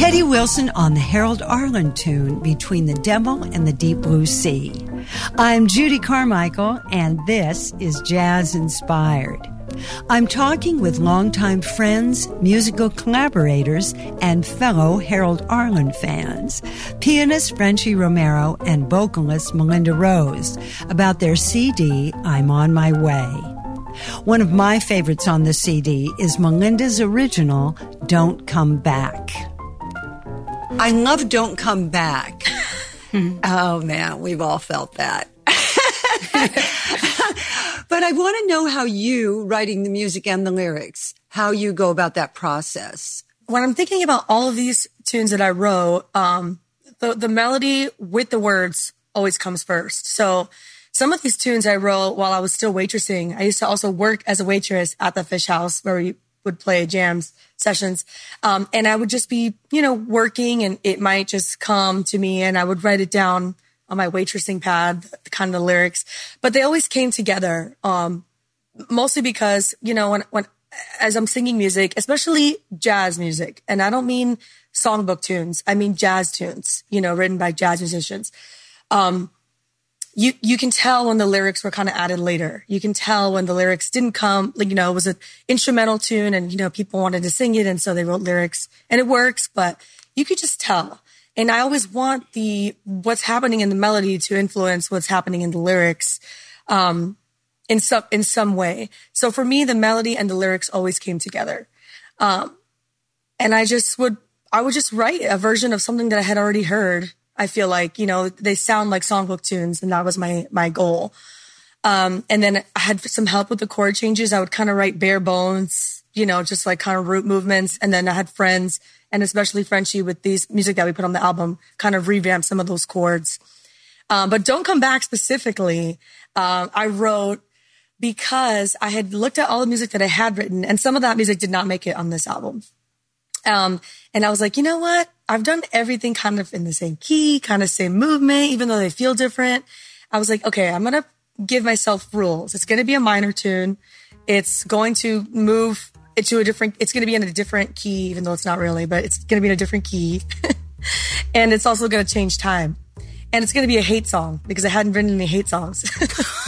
Teddy Wilson on the Harold Arlen tune Between the Devil and the Deep Blue Sea. I'm Judy Carmichael, and this is Jazz Inspired. I'm talking with longtime friends, musical collaborators, and fellow Harold Arlen fans, pianist Frenchie Romero and vocalist Melinda Rose, about their CD, I'm on My Way. One of my favorites on the CD is Melinda's original, Don't Come Back. I love Don't Come Back. Oh, man, we've all felt that. But I want to know how you, writing the music and the lyrics, how you go about that process. When I'm thinking about all of these tunes that I wrote, the melody with the words always comes first. So some of these tunes I wrote while I was still waitressing. I used to also work as a waitress at the Fish House where we would play jams sessions. And I would just be, working, and it might just come to me, and I would write it down on my waitressing pad, the kind of the lyrics, but they always came together. Mostly because, when as I'm singing music, especially jazz music, and I don't mean songbook tunes, I mean jazz tunes, written by jazz musicians. You can tell when the lyrics were kind of added later. You can tell when the lyrics didn't come, it was an instrumental tune and, people wanted to sing it. And so they wrote lyrics, and it works, but you could just tell. And I always want what's happening in the melody to influence what's happening in the lyrics, in some way. So for me, the melody and the lyrics always came together. And I would just write a version of something that I had already heard. I feel like, they sound like songbook tunes, and that was my goal. And then I had some help with the chord changes. I would kind of write bare bones, just like kind of root movements. And then I had friends, and especially Frenchie, with these music that we put on the album, kind of revamp some of those chords. But Don't Come Back specifically, I wrote because I had looked at all the music that I had written, and some of that music did not make it on this album. And I was like, you know what? I've done everything kind of in the same key, kind of same movement, even though they feel different. I was like, okay, I'm going to give myself rules. It's going to be a minor tune. It's going to move it's going to be in a different key, even though it's not really, but it's going to be in a different key. And it's also going to change time. And it's going to be a hate song because I hadn't written any hate songs.